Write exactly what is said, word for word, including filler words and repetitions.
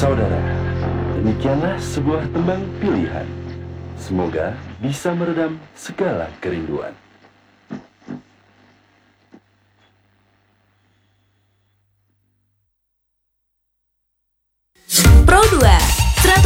Saudara, demikianlah sebuah tembang pilihan. Semoga bisa meredam segala kerinduan. Pro dua